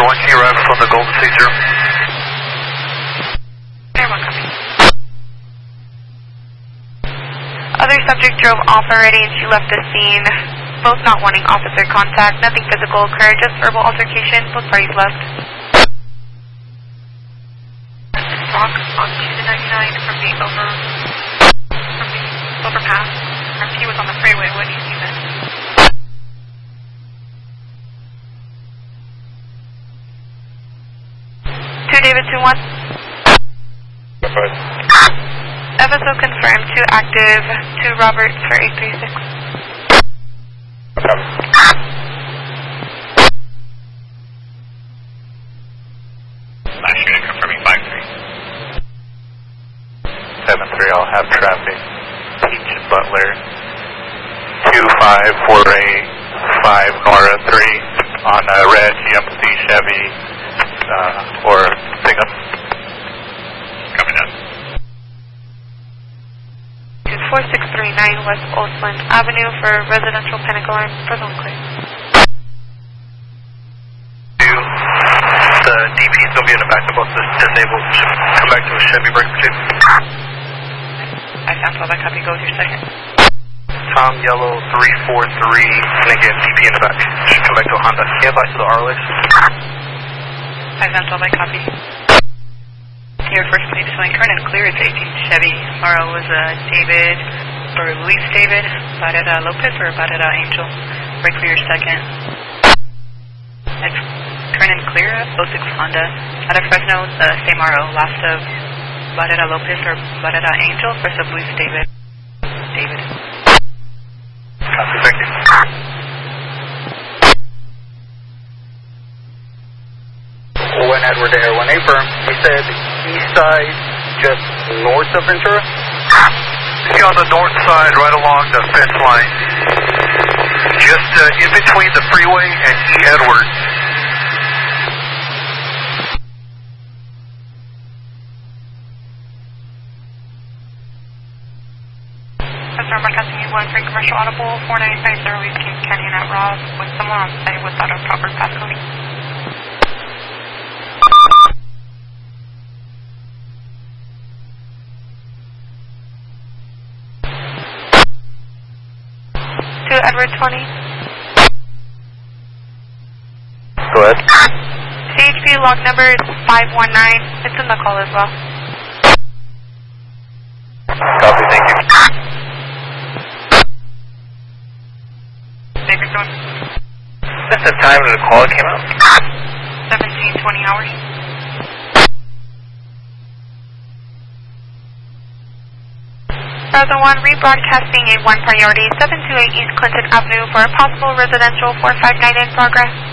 Cruiser 1, can you arrive from the Golden State 0? Air 1, copy. Other subject drove off already and she left the scene. Both not wanting officer contact. Nothing physical occurred, just verbal altercation. Both parties left. Walk on Tuesday 99 from the overpass. Or if he was on the freeway, what do you see then? 2 David 2-1. FSO confirmed, 2 active, 2 Roberts for 836. Last unit confirming 5-3. 7-3, I'll have traffic. Peach and Butler. 2548, 5 Nora 3 on red GMC Chevy or pickup. Coming up. 4639 West Oastland Avenue for residential panic alarm for zone clear. The DP is going to be in the back of both the disabled. Come back to a Chevy break for 2. I found all that copy. Go with your second. Tom Yellow 343, and again DP in the back. Should come back to a Honda. Stand by to the RLX. I found all that copy. Your first plate is showing current and clear. It's 18 Chevy. Tomorrow was David or Luis David, Barrera Lopez or Barrera Angel. Break for your second. It's current and clear, 06 Honda. Out of Fresno, same RO. Last of Barrera Lopez or Barrera Angel. First of Luis David. David. Copy, thank you. When Edward Air 1A firm, he said east side just north of Ventura? See on the north side right along the fence line. Just in between the freeway and E. Edwards. Customer broadcasting you 1 free commercial audible 4950 East Kings Canyon at Ross with someone on site without a proper passcode. Edward 20. Go ahead. CHP log number is 519. It's in the call as well. Copy, thank you. David John. That's the time of the call came out? 17:20 hours. Browser 1, rebroadcasting a 1 priority 728 East Clinton Avenue for a possible residential 459 in progress.